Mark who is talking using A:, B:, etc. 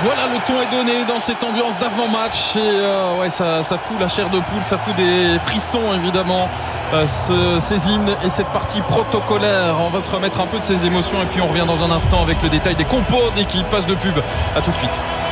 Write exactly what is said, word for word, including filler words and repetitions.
A: Voilà, le ton est donné dans cette ambiance d'avant-match et euh, ouais, ça, ça fout la chair de poule, ça fout des frissons évidemment, euh, ce, ces hymnes et cette partie protocolaire. On va se remettre un peu de ces émotions et puis on revient dans un instant avec le détail des compos d'équipe. Passe de pub, à tout de suite.